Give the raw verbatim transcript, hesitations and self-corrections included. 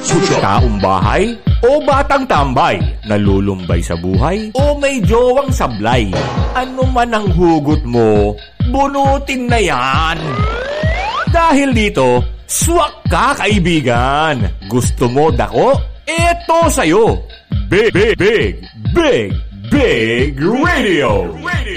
Taong bahay o batang tambay, nalulumbay sa buhay o may jowang sablay. Ano man ang hugot mo, bunutin na yan. Dahil dito, swak ka kaibigan. Gusto mo dako? Eto sa'yo. Big, big, big, big, big radio. Radio.